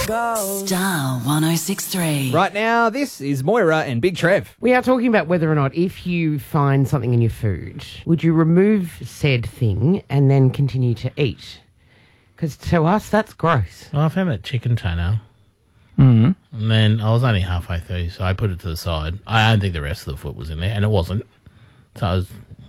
Star 106.3. Right now, this is Moira and Big Trev. We are talking about whether or not if you find something in your food, would you remove said thing and then continue to eat? Because to us, that's gross. Well, I found that chicken toenail. And then I was only halfway through, so I put it to the side. I don't think the rest of the foot was in there, and it wasn't. So I was...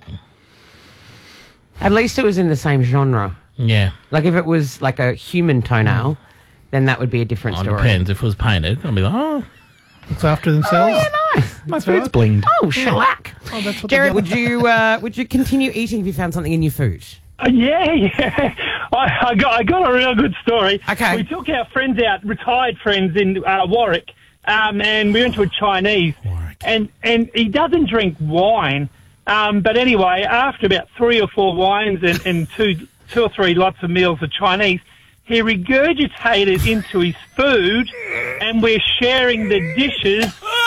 At least it was in the same genre. Yeah. Like if it was like a human toenail, then that would be a different It story. depends. If it was painted, I'd be like, oh, looks after themselves. Oh, yeah, nice. My food's blinged. Oh, shellac. Oh, that's what Jared, would you continue eating if you found something in your food? Yeah. I got a real good story. Okay. We took our friends out, retired friends in Warwick, and we went to a Chinese. Warwick. And he doesn't drink wine. But anyway, after about 3 or 4 wines and two or three lots of meals of Chinese, he regurgitated into his food, and we're sharing the dishes.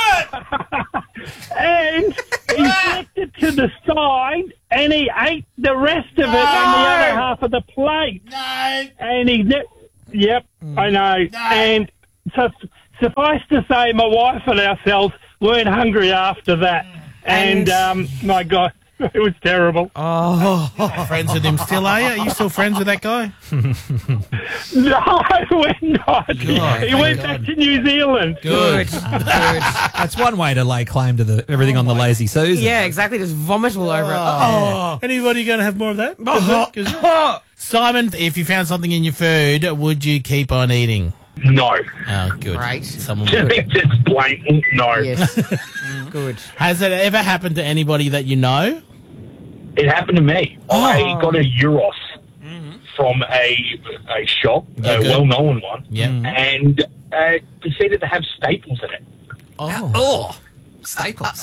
And he flicked it to the side, and he ate the rest of it and the other half of the plate. No. And yep, I know. No. And so suffice to say, my wife and ourselves weren't hungry after that. And my God, it was terrible. Friends with him still, are you? Are you still friends with that guy? No, we're not. God, he went back to New Zealand. Good. That's one way to lay claim to everything on the Lazy Susan. Yeah, exactly. Just vomit all over it. Oh. Anybody going to have more of that? Simon, if you found something in your food, would you keep on eating? No. Oh, good. Right. Someone Just would. it's blatant. No. Yes. Good. Has it ever happened to anybody that you know? It happened to me. I got a Euros from a shop, a good. well-known one, Yeah. and proceeded to have staples in it. Oh, staples.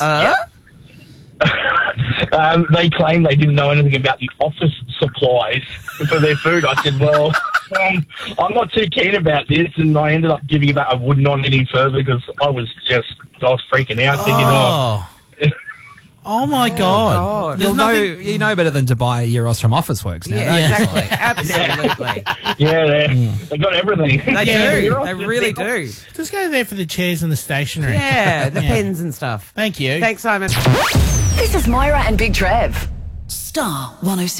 They claimed they didn't know anything about the office supplies for their food. I said, well, I'm not too keen about this, and I ended up giving it back. I would not any further because I was freaking out, thinking, Oh my God! You'll know, you know better than to buy Euros from Officeworks now. Yeah, don't you? exactly. Absolutely. yeah, they got everything. They do. They really do. Just go there for the chairs and the stationery. Yeah, the pens and stuff. Thank you. Thanks, Simon. This is Moira and Big Trev. Star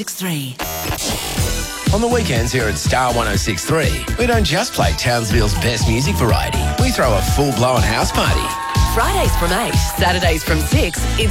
106.3. On the weekends here at Star 106.3, we don't just play Townsville's best music variety. We throw a full-blown house party. Fridays from 8, Saturdays from 6, it's